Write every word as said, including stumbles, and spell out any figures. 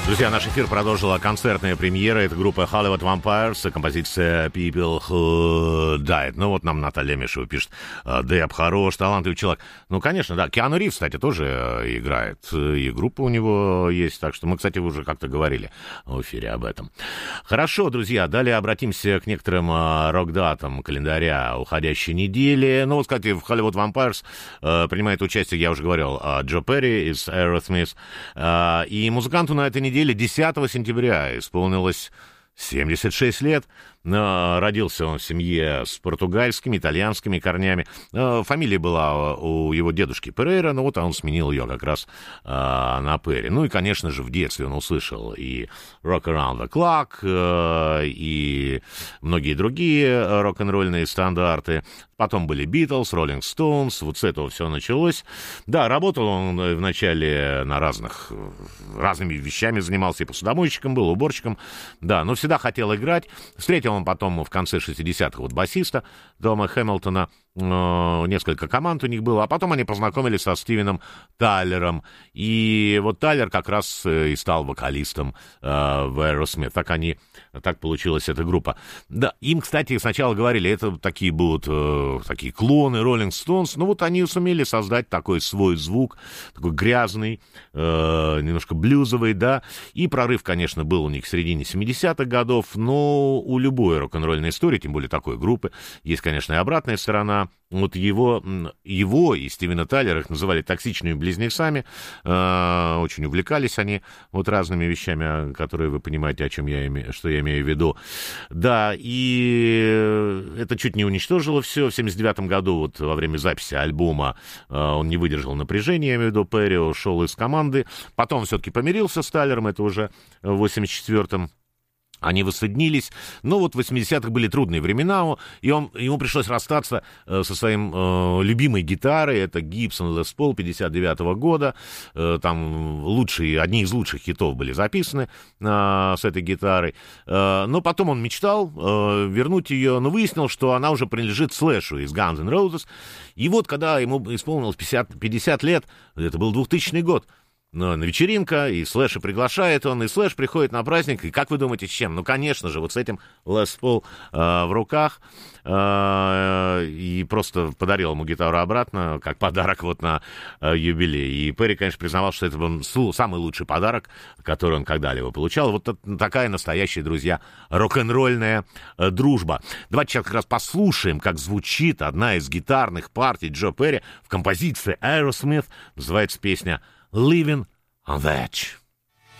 Друзья, наш эфир продолжила концертная премьера. Это группа Hollywood Vampires, композиция People Who Died. Ну вот нам Наталья Мишева пишет: Дэб хорош, талантливый человек. Ну, конечно, да. Киану Ривз, кстати, тоже играет. И группа у него есть. Так что мы, кстати, уже как-то говорили в эфире об этом. Хорошо, друзья, далее обратимся к некоторым рок-датам календаря уходящей недели. Ну, вот, кстати, в Hollywood Vampires э, принимает участие, я уже говорил, Джо Перри из Aerosmith. Э, и музыканту на этой неделе десятого сентября исполнилось семьдесят шесть лет. Родился он в семье с португальскими, итальянскими корнями. Фамилия была у его дедушки Перейра, но вот он сменил ее как раз на Перри. Ну и, конечно же, в детстве он услышал и Rock Around the Clock, и многие другие рок-н-ролльные стандарты. Потом были Beatles, Rolling Stones, вот с этого все началось. Да, работал он вначале на разных, разными вещами занимался, и посудомойщиком был, уборщиком, да, но всегда хотел играть. Встретил он потом в конце шестидесятых вот басиста Тома Хэмилтона, несколько команд у них было, а потом они познакомились со Стивеном Тайлером, и вот Тайлер как раз и стал вокалистом э, в Aerosmith. Так они, так получилась эта группа. Да, им, кстати, сначала говорили, это такие будут э, такие клоны Rolling Stones, но вот они сумели создать такой свой звук, такой грязный, э, немножко блюзовый, да, и прорыв, конечно, был у них в середине семидесятых годов, но у любой рок-н-ролльной истории, тем более такой группы, есть, конечно, и обратная сторона. Вот его, его и Стивена Тайлера, их называли токсичными близнецами, э, очень увлекались они вот разными вещами, которые вы понимаете, о чем я имею, что я имею в виду. Да, и это чуть не уничтожило все. В семьдесят девятом году, вот во время записи альбома, э, он не выдержал напряжения, я имею в виду, Перри ушел из команды. Потом все-таки помирился с Тайлером, это уже в восемьдесят четвёртом. Они воссоединились, но вот в восьмидесятых были трудные времена, и он, ему пришлось расстаться э, со своим э, любимой гитарой, это Gibson Les Paul пятьдесят девятого года, э, там лучшие, одни из лучших хитов были записаны э, с этой гитарой, э, но потом он мечтал э, вернуть ее, но выяснил, что она уже принадлежит Слэшу из Guns N' Roses, и вот когда ему исполнилось пятьдесят, пятьдесят лет, это был двухтысячный год, на вечеринка, и Слэша приглашает он, и Слэш приходит на праздник, и как вы думаете, с чем? Ну, конечно же, вот с этим Les Paul э, в руках, э, и просто подарил ему гитару обратно, как подарок вот на э, юбилей. И Перри, конечно, признавал, что это был самый лучший подарок, который он когда-либо получал. Вот такая настоящая, друзья, рок-н-ролльная э, дружба. Давайте сейчас как раз послушаем, как звучит одна из гитарных партий Джо Перри в композиции Aerosmith. Называется песня «Living on the Edge».